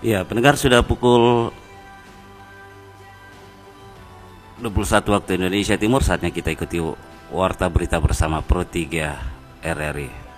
Ya, pendengar, sudah pukul 21 waktu Indonesia Timur, saatnya kita ikuti warta berita bersama Pro 3 RRI.